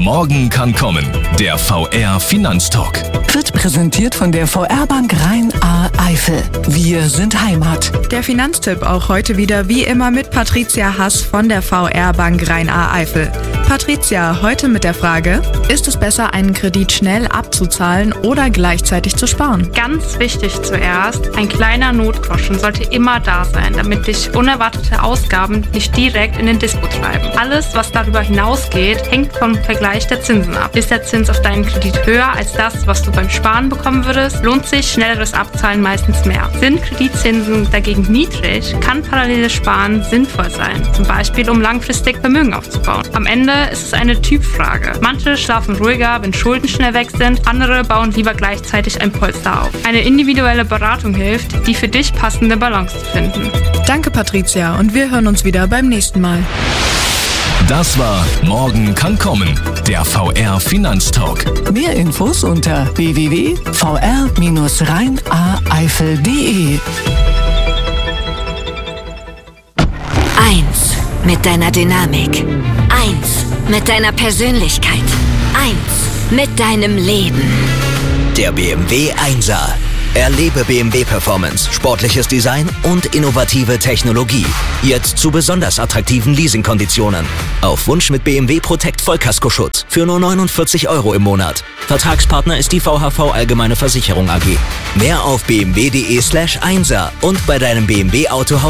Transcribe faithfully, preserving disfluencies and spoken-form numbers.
Morgen kann kommen. Der V R Finanztalk. Wird präsentiert von der V R-Bank Rhein-A-Eifel. Wir sind Heimat. Der Finanztipp auch heute wieder wie immer mit Patricia Hass von der V R-Bank Rhein-A-Eifel. Patricia, heute mit der Frage, ist es besser, einen Kredit schnell abzuzahlen oder gleichzeitig zu sparen? Ganz wichtig zuerst, ein kleiner Notgroschen sollte immer da sein, damit dich unerwartete Ausgaben nicht direkt in den Dispo treiben. Alles, was darüber hinausgeht, hängt vom Vergleich der Zinsen ab. Ist der Zins auf deinen Kredit höher als das, was du beim Sparen bekommen würdest, lohnt sich schnelleres Abzahlen meistens mehr. Sind Kreditzinsen dagegen niedrig, kann paralleles Sparen sinnvoll sein, zum Beispiel um langfristig Vermögen aufzubauen. Am Ende ist es eine Typfrage. Manche schlafen ruhiger, wenn Schulden schnell weg sind, andere bauen lieber gleichzeitig ein Polster auf. Eine individuelle Beratung hilft, die für dich passende Balance zu finden. Danke Patricia und wir hören uns wieder beim nächsten Mal. Das war Morgen kann kommen, der V R Finanztalk. Mehr Infos unter w w w punkt v r bindestrich rhein a eifel punkt de. Eins mit deiner Dynamik. Eins mit deiner Persönlichkeit. Eins mit deinem Leben. Der B M W Einser. Erlebe B M W Performance, sportliches Design und innovative Technologie. Jetzt zu besonders attraktiven Leasingkonditionen. Auf Wunsch mit B M W Protect Vollkaskoschutz für nur neunundvierzig Euro im Monat. Vertragspartner ist die V H V Allgemeine Versicherung A G. Mehr auf b m w punkt de slash einser und bei deinem B M W Autohaus